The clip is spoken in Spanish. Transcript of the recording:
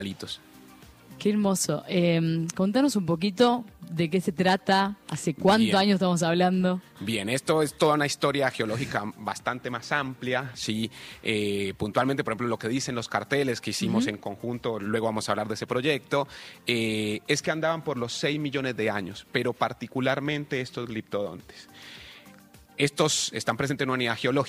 Qué hermoso. Contanos un poquito de qué se trata, hace cuántos años estamos hablando. Bien, esto es toda una historia geológica bastante más amplia, ¿sí? Puntualmente, por ejemplo, lo que dicen los carteles que hicimos en conjunto, luego vamos a hablar de ese proyecto, es que andaban por los 6 millones de años, pero particularmente estos gliptodontes. Estos están presentes en una unidad geológica.